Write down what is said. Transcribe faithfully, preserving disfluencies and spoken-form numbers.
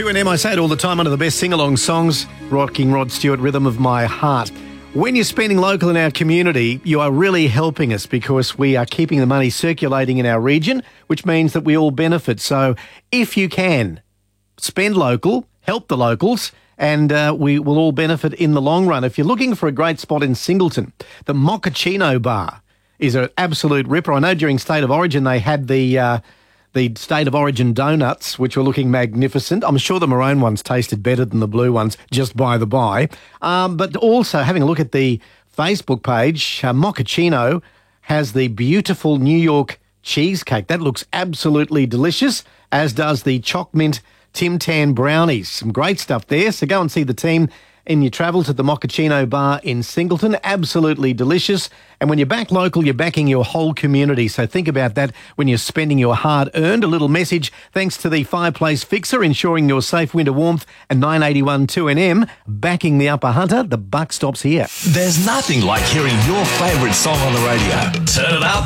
two N M, I say it all the time, one of the best sing-along songs, rocking Rod Stewart, Rhythm of My Heart. When you're spending local in our community, you are really helping us because we are keeping the money circulating in our region, which means that we all benefit. So if you can, spend local, help the locals, and uh, we will all benefit in the long run. If you're looking for a great spot in Singleton, the Mochaccino Bar is an absolute ripper. I know during State of Origin they had the uh, the State of Origin donuts, which were looking magnificent. I'm sure the maroon ones tasted better than the blue ones, just by the by. Um, but also, having a look at the Facebook page, uh, Mochaccino has the beautiful New York cheesecake. That looks absolutely delicious, as does the Choc Mint Tim Tam brownies. Some great stuff there. So go and see the team in your travel to the Mochaccino Bar in Singleton. Absolutely delicious. And when you're back local, you're backing your whole community. So think about that when you're spending your hard-earned. A little message thanks to the Fireplace Fixer, ensuring your safe winter warmth, and nine eighty-one two N M, backing the Upper Hunter. The buck stops here. There's nothing like hearing your favourite song on the radio. Turn it up